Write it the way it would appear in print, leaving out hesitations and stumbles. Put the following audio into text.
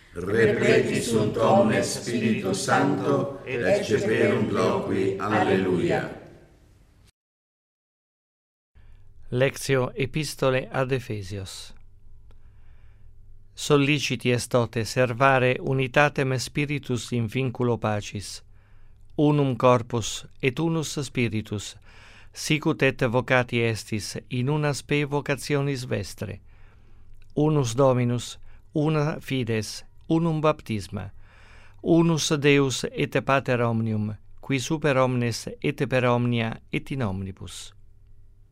Repleti sunt omnes Spiritus Sancto, et ceperunt loqui. Alleluia. Lectio Epistole ad Efesios. Solliciti estote servare unitatem spiritus in vinculo pacis, unum corpus et unus spiritus, sicut et vocati estis in una spe vocationis vestre, unus Dominus, una fides, unum baptisma, unus Deus et Pater omnium, qui super omnes et per omnia et in omnibus.